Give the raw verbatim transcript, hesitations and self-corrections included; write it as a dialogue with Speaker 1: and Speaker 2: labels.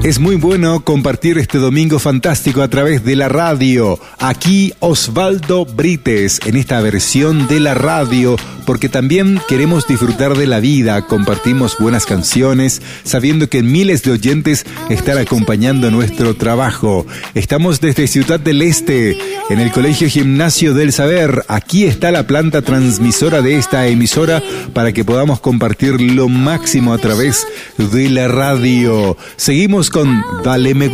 Speaker 1: Es muy bueno compartir este domingo fantástico a través de la radio. Aquí Osvaldo Brites en esta versión de la radio, porque también queremos disfrutar de la vida, compartimos buenas canciones, sabiendo que miles de oyentes están acompañando nuestro trabajo. Estamos desde Ciudad del Este, en el Colegio Gimnasio del Saber. Aquí está la planta transmisora de esta emisora para que podamos compartir lo máximo a través de la radio. Seguimos con Dale Me